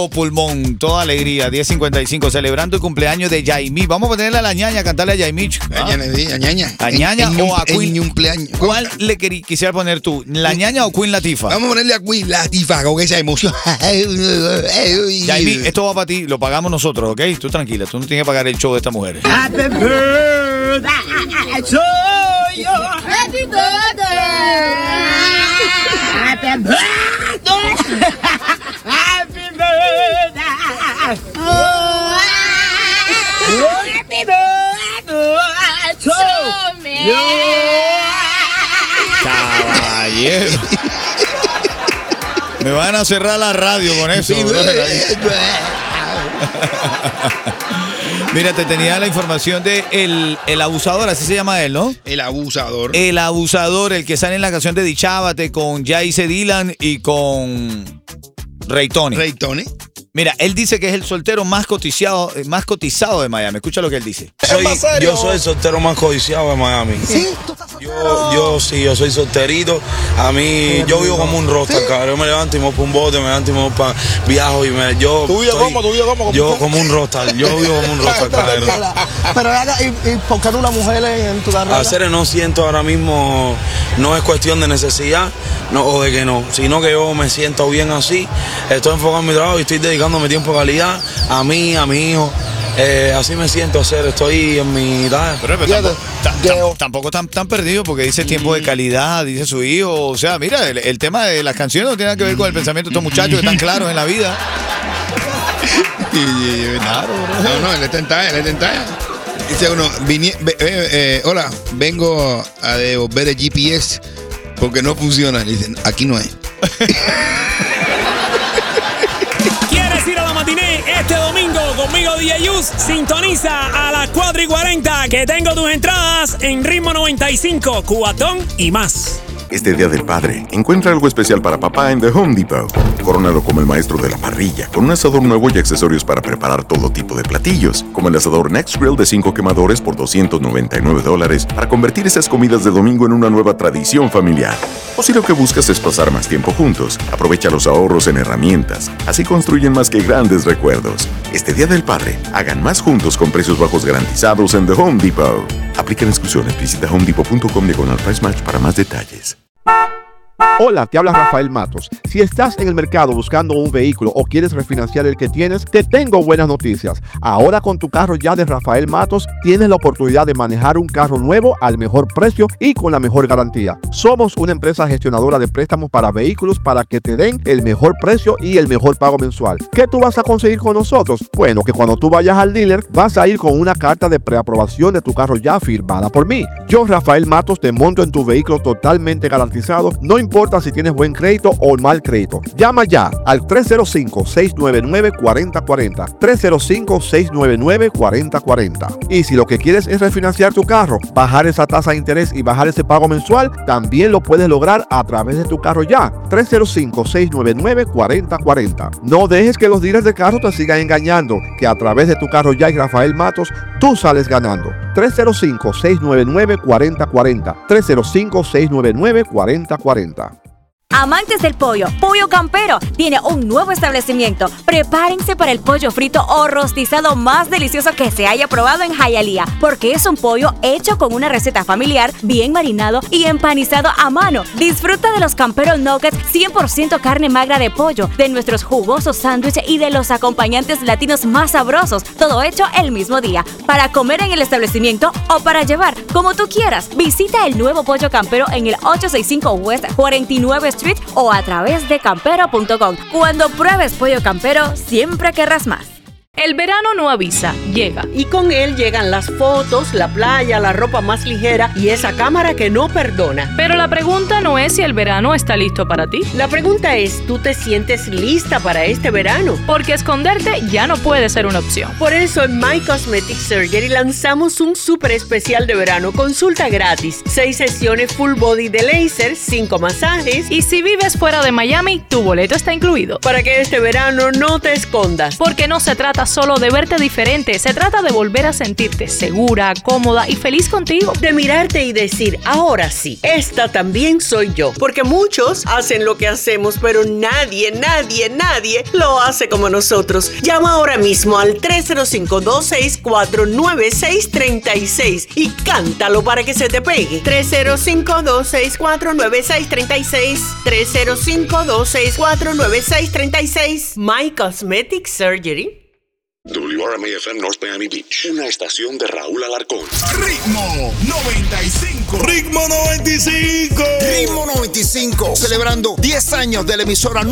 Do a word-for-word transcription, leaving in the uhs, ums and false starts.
todo pulmón, toda alegría. diez cincuenta y cinco, celebrando el cumpleaños de Yaimí. Vamos a ponerle a la ñaña, a cantarle a Yaimí. ¿Ah? A ñaña. ¿A ñaña en, en, o a Queen? cumpleaños. ¿Cuál le querí, quisiera poner tú? ¿La ñaña o Queen Latifah? Vamos a ponerle a Queen Latifah con esa emoción. Yaimí, esto va para ti, lo pagamos nosotros, ¿ok? Tú tranquila, tú no tienes que pagar el show de esta mujer. Happy birthday to you. Happy birthday. Happy birthday. Happy birthday. Oh, happy birthday to you. Caballero. Me van a cerrar la radio con eso. Mira, te tenía la información de el, el abusador, así se llama él, ¿no? El abusador. El abusador, el que sale en la canción de Dichábate con Jayce Dylan y con Ray Tony. Ray Tony. Mira, él dice que es el soltero más cotizado, más cotizado de Miami. Escucha lo que él dice. Soy, yo soy el soltero más codiciado de Miami. ¿Sí? Yo, yo sí, yo soy solterito. A mí, yo vivo como un rockstar, ¿sí? Cabrón. Yo me levanto y me voy para un bote, me levanto y me voy para viajo y me. Yo ¿Tú vives como? ¿Tú vives como? Yo como un rockstar. Yo vivo como un rockstar, cabrón. Pero, ¿y, y por qué no una mujer en tu carrera? Hacer no siento ahora mismo, no es cuestión de necesidad no, o de que no, sino que yo me siento bien así. Estoy enfocado en mi trabajo y estoy dedicándome tiempo de calidad a mí, a mi hijo. Eh, así me siento hacer, estoy en mi edad. Pero, pero tampoco, tam, tam, tampoco tan, tan perdido porque dice tiempo de calidad, dice su hijo. O sea, mira, el, el tema de las canciones no tiene nada que ver con el pensamiento de estos muchachos que están claros en la vida. Claro, no, no, él está en talla, él está en talla. Dice uno, vini, eh, eh, hola, vengo a devolver el G P S porque no funciona. Le dicen, aquí no hay. ¿Quieres ir a la matiné este domingo conmigo, D J Yus? Sintoniza a las cuatro y cuarenta que tengo tus entradas en Ritmo noventa y cinco, Cubatón y más. Este Día del Padre, encuentra algo especial para papá en The Home Depot. Corónalo como el maestro de la parrilla, con un asador nuevo y accesorios para preparar todo tipo de platillos, como el asador Next Grill de cinco quemadores por doscientos noventa y nueve dólares, para convertir esas comidas de domingo en una nueva tradición familiar. O si lo que buscas es pasar más tiempo juntos, aprovecha los ahorros en herramientas. Así construyen más que grandes recuerdos. Este Día del Padre, hagan más juntos con precios bajos garantizados en The Home Depot. Aplican exclusiones. Visita home depot punto com diagonal price match para más detalles. Hola, te habla Rafael Matos. Si estás en el mercado buscando un vehículo o quieres refinanciar el que tienes, te tengo buenas noticias. Ahora con tu carro ya de Rafael Matos, tienes la oportunidad de manejar un carro nuevo al mejor precio y con la mejor garantía. Somos una empresa gestionadora de préstamos para vehículos para que te den el mejor precio y el mejor pago mensual. ¿Qué tú vas a conseguir con nosotros? Bueno, que cuando tú vayas al dealer, vas a ir con una carta de preaprobación de tu carro ya firmada por mí. Yo, Rafael Matos, te monto en tu vehículo totalmente garantizado, no importa si tienes buen crédito o mal crédito. Llama ya al tres cero cinco, seis nueve nueve, cuatro cero cuatro cero, tres cero cinco, seis nueve nueve, cuatro cero cuatro cero. Y si lo que quieres es refinanciar tu carro, bajar esa tasa de interés y bajar ese pago mensual, también lo puedes lograr a través de tu carro ya. tres cero cinco, seis nueve nueve, cuatro cero cuatro cero. No dejes que los dealers de carro te sigan engañando, que a través de tu carro ya y Rafael Matos, tú sales ganando. tres cero cinco, seis nueve nueve, cuatro cero cuatro cero, tres cero cinco, seis nueve nueve, cuatro cero cuatro cero. Amantes del pollo, Pollo Campero tiene un nuevo establecimiento. Prepárense para el pollo frito o rostizado más delicioso que se haya probado en Hialeah, porque es un pollo hecho con una receta familiar, bien marinado y empanizado a mano. Disfruta de los Campero Nuggets cien por ciento carne magra de pollo, de nuestros jugosos sándwiches y de los acompañantes latinos más sabrosos, todo hecho el mismo día, para comer en el establecimiento o para llevar, como tú quieras. Visita el nuevo Pollo Campero en el ochocientos sesenta y cinco West cuarenta y nueve Street o a través de campero punto com. Cuando pruebes Pollo Campero, siempre querrás más. El verano no avisa, llega. Y con él llegan las fotos, la playa, la ropa más ligera y esa cámara que no perdona. Pero la pregunta no es si el verano está listo para ti. La pregunta es, ¿tú te sientes lista para este verano? Porque esconderte ya no puede ser una opción. Por eso en My Cosmetic Surgery lanzamos un súper especial de verano. Consulta gratis, seis sesiones full body de láser, cinco masajes. Y si vives fuera de Miami, tu boleto está incluido. Para que este verano no te escondas. Porque no se trata trata solo de verte diferente, se trata de volver a sentirte segura, cómoda y feliz contigo. De mirarte y decir, ahora sí, esta también soy yo. Porque muchos hacen lo que hacemos, pero nadie, nadie, nadie lo hace como nosotros. Llama ahora mismo al tres cero cinco, dos seis cuatro, nueve seis tres seis y cántalo para que se te pegue. tres cero cinco, dos seis cuatro, nueve seis tres seis. tres cero cinco, dos seis cuatro, nueve seis tres seis. My Cosmetic Surgery. W R M A F M North Miami Beach, una estación de Raúl Alarcón. Ritmo noventa y cinco. Ritmo noventa y cinco. Ritmo noventa y cinco. Celebrando diez años de la emisora